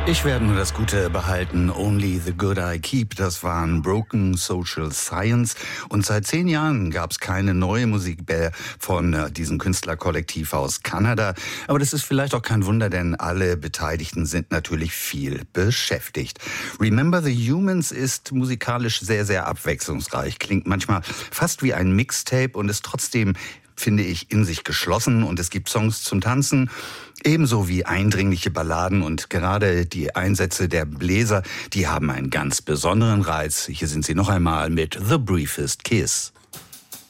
Ich werde nur das Gute behalten, only the good I keep. Das waren Broken Social Science. Und seit 10 Jahren gab es keine neue Musik mehr von diesem Künstlerkollektiv aus Kanada. Aber das ist vielleicht auch kein Wunder, denn alle Beteiligten sind natürlich viel beschäftigt. Remember the Humans ist musikalisch sehr, sehr abwechslungsreich. Klingt manchmal fast wie ein Mixtape und ist trotzdem, finde ich, in sich geschlossen. Und es gibt Songs zum Tanzen, ebenso wie eindringliche Balladen, und gerade die Einsätze der Bläser, die haben einen ganz besonderen Reiz. Hier sind sie noch einmal mit The Briefest Kiss.